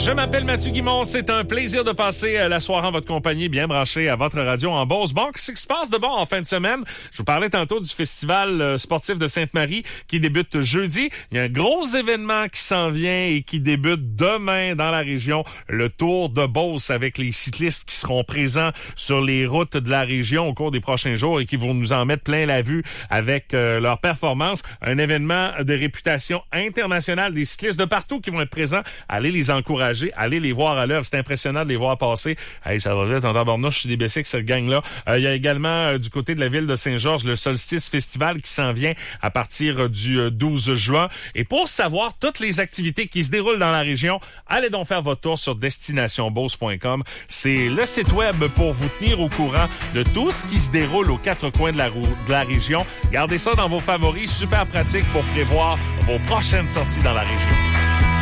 Je m'appelle Mathieu Guimond. C'est un plaisir de passer la soirée en votre compagnie, bien branché à votre radio en Beauce. Bon, qu'est-ce qui se passe de bon en fin de semaine? Je vous parlais tantôt du festival sportif de Sainte-Marie qui débute jeudi. Il y a un gros événement qui s'en vient et qui débute demain dans la région. Le Tour de Beauce avec les cyclistes qui seront présents sur les routes de la région au cours des prochains jours et qui vont nous en mettre plein la vue avec leur performance. Un événement de réputation internationale, des cyclistes de partout qui vont être présents. Allez les encourager. Allez les voir à l'œuvre. C'est impressionnant de les voir passer. Hey, ça va vite en tabarnouche, je suis débaissé avec cette gang-là. Il y a également du côté de la ville de Saint-Georges le Solstice Festival qui s'en vient à partir du 12 juin. Et pour savoir toutes les activités qui se déroulent dans la région, allez donc faire votre tour sur destinationbeauce.com. C'est le site web pour vous tenir au courant de tout ce qui se déroule aux quatre coins de la région. Gardez ça dans vos favoris. Super pratique pour prévoir vos prochaines sorties dans la région.